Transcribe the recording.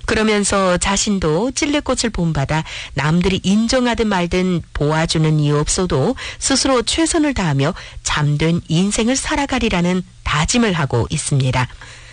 그러면서 자신도 찔레꽃을 본받아 남들이 인정하든 말든 보아주는 이유 없어도 스스로 최선을 다하며 참된 인생을 살아가리라는 다짐을 하고 있습니다.